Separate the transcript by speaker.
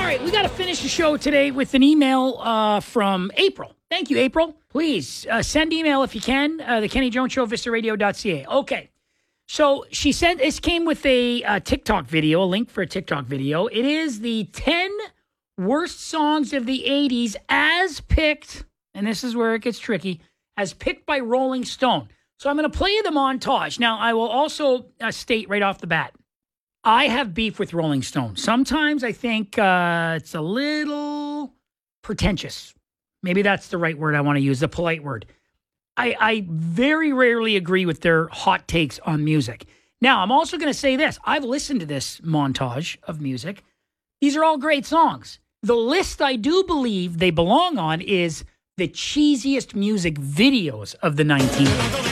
Speaker 1: right, we got to finish the show today with an email from April. Thank you, April. Please send email if you can. The Kenny Jones Show, vistaradio.ca. Okay. So she said this came with a TikTok video, a link for a TikTok video. It is the 10 worst songs of the 80s as picked, and this is where it gets tricky, as picked by Rolling Stone. So I'm going to play you the montage. Now, I will also state right off the bat, I have beef with Rolling Stone. Sometimes I think it's a little pretentious. Maybe that's the right word I want to use, the polite word. I very rarely agree with their hot takes on music. Now, I'm also going to say this. I've listened to this montage of music. These are all great songs. The list I do believe they belong on is the cheesiest music videos of the 1980s.